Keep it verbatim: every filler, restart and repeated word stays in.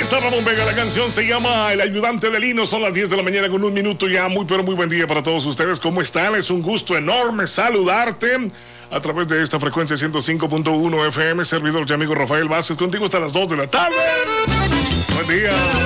está Ramón Vega, la canción se llama El Ayudante de Lino, son las diez de la mañana con un minuto ya, muy pero muy buen día para todos ustedes, ¿cómo están? Es un gusto enorme saludarte a través de esta frecuencia ciento cinco punto uno F M, servidor y amigo Rafael Vázquez, contigo hasta las dos de la tarde. Buen día.